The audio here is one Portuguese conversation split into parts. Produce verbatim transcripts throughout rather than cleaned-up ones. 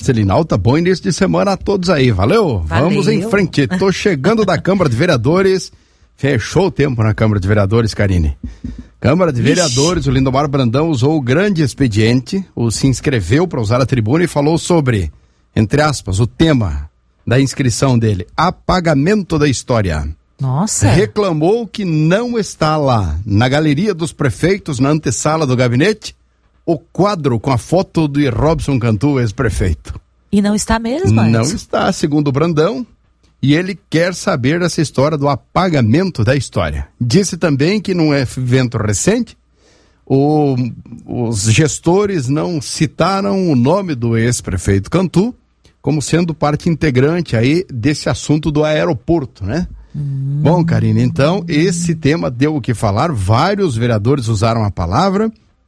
Selinalta, bom início de semana a todos aí, valeu? Valeu. Vamos em frente, tô chegando da Câmara de Vereadores, fechou o tempo na Câmara de Vereadores, Karine. Câmara de Ixi. Vereadores, o Lindomar Brandão usou o grande expediente, ou se inscreveu para usar a tribuna e falou sobre, entre aspas, o tema da inscrição dele, apagamento da história. Nossa. Reclamou que não está lá, na galeria dos prefeitos, na antessala do gabinete, o quadro com a foto de Robson Cantu, ex-prefeito. E não está mesmo? Não está, segundo o Brandão, e ele quer saber dessa história do apagamento da história. Disse também que num evento recente, o, os gestores não citaram o nome do ex-prefeito Cantu como sendo parte integrante aí desse assunto do aeroporto, né? Hum. Bom, Karine, então esse tema deu o que falar, vários vereadores usaram a palavra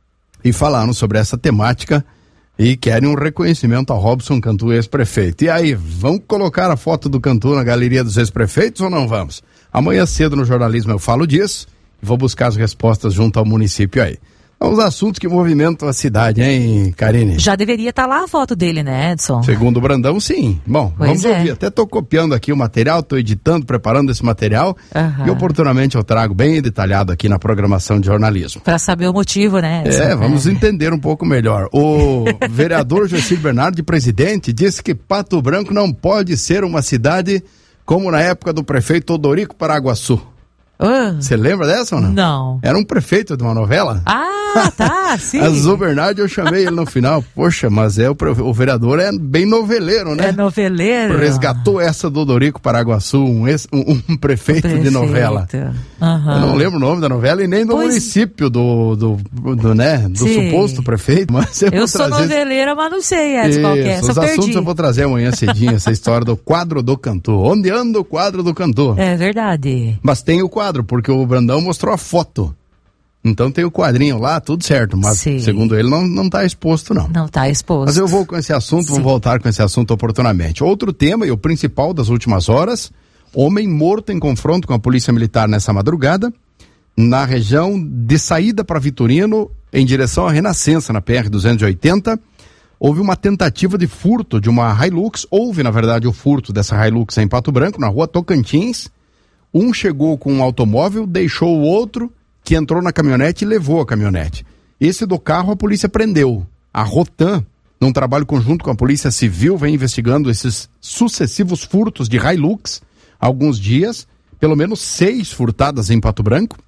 e falaram sobre essa temática e querem um reconhecimento a Robson Cantu, ex-prefeito. E aí, vamos colocar a foto do Cantu na galeria dos ex-prefeitos ou não vamos? Amanhã cedo no jornalismo eu falo disso e vou buscar as respostas junto ao município aí. São os assuntos que movimentam a cidade, hein, Karine? Já deveria estar lá a foto dele, né, Edson? Segundo o Brandão, sim. Bom, pois vamos é. ouvir. Até estou copiando aqui o material, estou editando, preparando esse material uhum. e oportunamente eu trago bem detalhado aqui na programação de jornalismo. Para saber o motivo, né, Edson? É, vamos é. entender um pouco melhor. O vereador Jocir Bernardi, presidente, disse que Pato Branco não pode ser uma cidade como na época do prefeito Odorico Paraguaçu. Você uh, lembra dessa ou não? Não. Era um prefeito de uma novela? Ah, tá, sim. Azul Bernardi, eu chamei ele no final. Poxa, mas é o, o vereador é bem noveleiro, né? É noveleiro. Resgatou essa do Odorico Paraguaçu, um, ex, um, um prefeito, prefeito de novela. Uhum. Eu não lembro o nome da novela e nem do pois... município do, do, do, do, né, do suposto prefeito. Mas eu eu sou trazer... noveleira, mas não sei, Edson, qual que é. Os assuntos perdi. Eu vou trazer amanhã cedinho, essa história do quadro do Cantu. Onde anda o quadro do Cantu? É verdade. Mas tem o quadro, porque o Brandão mostrou a foto. Então tem o quadrinho lá, tudo certo, mas Sim. segundo ele não, não tá exposto não. Não tá exposto. Mas eu vou com esse assunto, Sim. vou voltar com esse assunto oportunamente. Outro tema e o principal das últimas horas, homem morto em confronto com a polícia militar nessa madrugada, na região de saída para Vitorino, em direção à Renascença, na P R duzentos e oitenta, houve uma tentativa de furto de uma Hilux, houve na verdade o furto dessa Hilux em Pato Branco, na rua Tocantins. Um chegou com um automóvel, deixou o outro, que entrou na caminhonete e levou a caminhonete. Esse do carro a polícia prendeu. A Rotan, num trabalho conjunto com a Polícia Civil, vem investigando esses sucessivos furtos de Hilux há alguns dias, pelo menos seis furtadas em Pato Branco.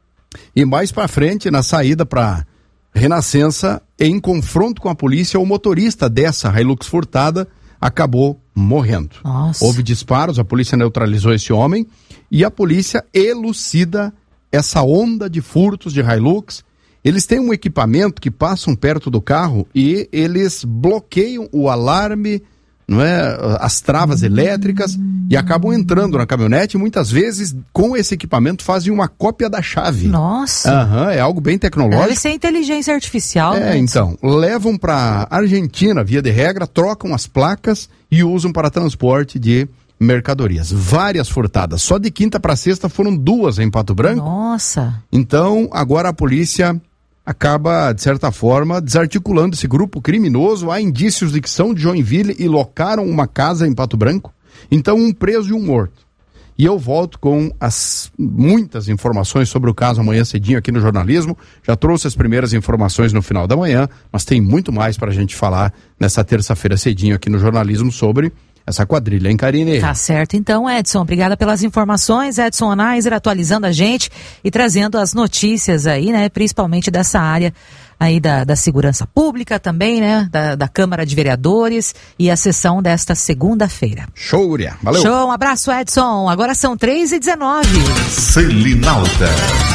E mais para frente, na saída para Renascença, em confronto com a polícia, o motorista dessa Hilux furtada acabou morrendo. Nossa. Houve disparos, a polícia neutralizou esse homem e a polícia elucida essa onda de furtos de Hilux. Eles têm um equipamento que passam perto do carro e eles bloqueiam o alarme, não é, as travas hum. elétricas e acabam entrando na caminhonete e muitas vezes com esse equipamento fazem uma cópia da chave. Nossa. Aham, é algo bem tecnológico. Deve ser inteligência artificial. É, né? então, levam para Argentina, via de regra, trocam as placas e usam para transporte de mercadorias. Várias furtadas. Só de quinta para sexta foram duas em Pato Branco. Nossa. Então, agora a polícia acaba, de certa forma, desarticulando esse grupo criminoso. Há indícios de que são de Joinville e locaram uma casa em Pato Branco. Então, um preso e um morto. E eu volto com as muitas informações sobre o caso amanhã cedinho aqui no jornalismo. Já trouxe as primeiras informações no final da manhã, mas tem muito mais para a gente falar nessa terça-feira cedinho aqui no jornalismo sobre essa quadrilha, hein, Karine? Tá certo, então, Edson. Obrigada pelas informações. Edson Onaiser atualizando a gente e trazendo as notícias aí, né? Principalmente dessa área aí da, da segurança pública também, né? Da, da Câmara de Vereadores e a sessão desta segunda-feira. Show, Guria. Valeu. Show, um abraço, Edson. Agora são três e dezenove. Selinalta.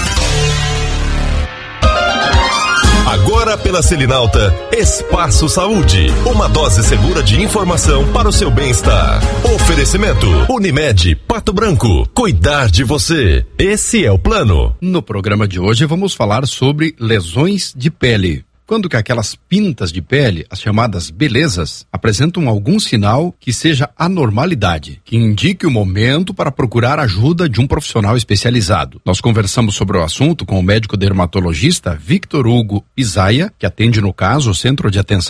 Agora pela Selinalta, Espaço Saúde. Uma dose segura de informação para o seu bem-estar. Oferecimento Unimed Pato Branco. Cuidar de você. Esse é o plano. No programa de hoje vamos falar sobre lesões de pele. Quando que aquelas pintas de pele, as chamadas belezas, apresentam algum sinal que seja anormalidade, que indique o momento para procurar ajuda de um profissional especializado. Nós conversamos sobre o assunto com o médico dermatologista Victor Hugo Isaia, que atende no caso o Centro de Atenção